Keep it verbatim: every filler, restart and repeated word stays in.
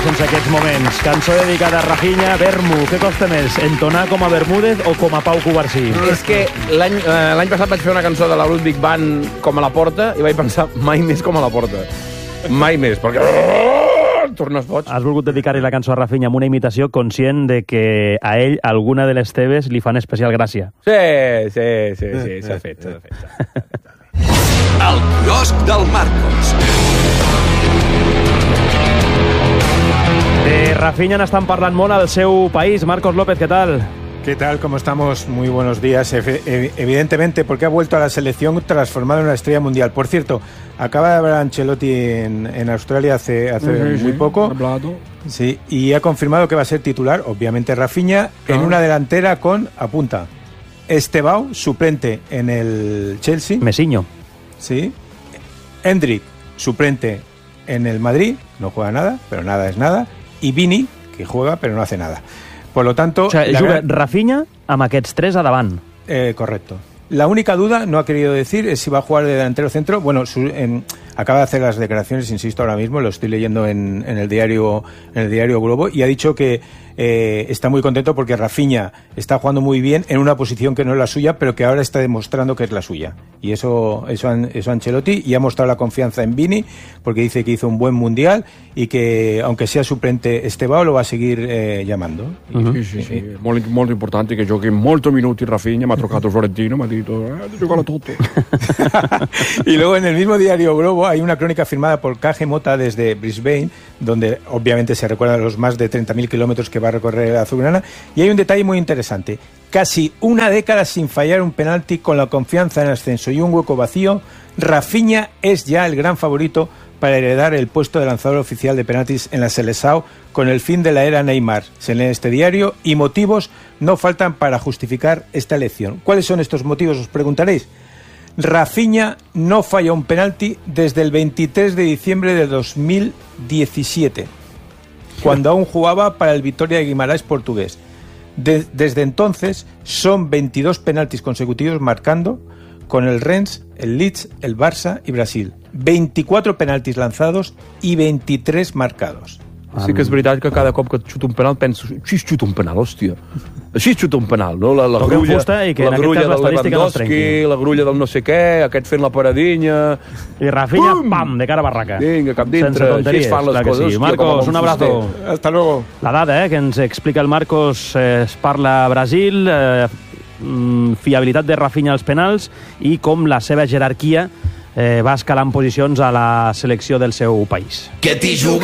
sense aquests moments. Cançó dedicada a Rafinha, Vermu. Què costa més, entonar com a Bermúdez o com a Pau Covarsí? És que l'any eh, l'any passat vaig fer una cançó de la Ludwig Band com a la Porta i vaig pensar mai més com a la Porta. Mai més, perquè... tornes boig. Has volgut dedicar-li la cançó a Rafinha amb una imitació conscient de que a ell alguna de les teves li fan especial gràcia. Sí, sí, sí, sí, s'ha fet, s'ha fet. El quiosc del Marcos. De Rafinha n'estan parlant molt al seu país. Marcos López, ¿qué tal? ¿Qué tal? ¿Cómo estamos? Muy buenos días. Evidentemente, porque ha vuelto a la selección transformado en una estrella mundial. Por cierto, acaba de hablar Ancelotti en, en Australia hace, hace sí, muy sí, poco. Sí, y ha confirmado que va a ser titular, obviamente Rafinha, claro, en una delantera con, apunta, Estebao, suplente en el Chelsea. Mesiño. Sí. Hendrik, suplente en el Madrid, no juega nada, pero nada es nada. Y Vini, que juega, pero no hace nada. Por lo tanto... O sea, la juga gran... Rafinha amb aquests tres a davant. Eh, correcto. La única duda, no ha querido decir, es si va a jugar de delantero centro. Bueno, su, en, acaba de hacer las declaraciones, insisto, ahora mismo, lo estoy leyendo en, en el diario en el diario Globo, y ha dicho que eh, está muy contento porque Rafinha está jugando muy bien en una posición que no es la suya, pero que ahora está demostrando que es la suya. Y eso, eso, eso Ancelotti, y ha mostrado la confianza en Vini, porque dice que hizo un buen mundial y que, aunque sea suplente Estebao, lo va a seguir eh, llamando. Uh-huh. Sí, sí, sí. Molt, molt importante que giochi molti minuti Rafinha, m'ha trucato Florentino, m'ha dit, eh, giocalo tutto. Y luego en el mismo diario Globo hay una crónica firmada por K G Mota desde Brisbane, donde obviamente se recuerdan los más de treinta mil kilómetros que va a recorrer la azulgrana, y hay un detalle muy interesante. Casi una década sin fallar un penalti, con la confianza en el ascenso y un hueco vacío, Rafinha es ya el gran favorito para heredar el puesto de lanzador oficial de penaltis en la Seleção con el fin de la era Neymar. Se lee en este diario, y motivos no faltan para justificar esta elección. ¿Cuáles son estos motivos? Os preguntaréis. Rafinha no falla un penalti desde el veintitrés de diciembre de dos mil diecisiete, cuando aún jugaba para el Vitória de Guimarães portugués. De, desde entonces son veintidós penaltis consecutivos marcando con el Rennes, el Leeds, el Barça y Brasil. veinticuatro penaltis lanzados i veintitrés marcados. Sí que és veritat que cada cop que et xuta un penal penso, així es xuta un penal, hòstia. Així es xuta un penal, no? La, la grulla, i que la grulla del Lewandowski, la grulla del no sé què, aquest fent la paradinya... I Rafinha, pum, pam, de cara a barraca. Vinga, cap dintre, així es fan les coses. Sí. Marcos, un abrazo. Hasta luego. La dada eh, que ens explica el Marcos, eh, es parla a Brasil, eh, fiabilitat de Rafinha als penals i com la seva jerarquia eh, va escalant posicions a la selecció del seu país. Que t'hi jugues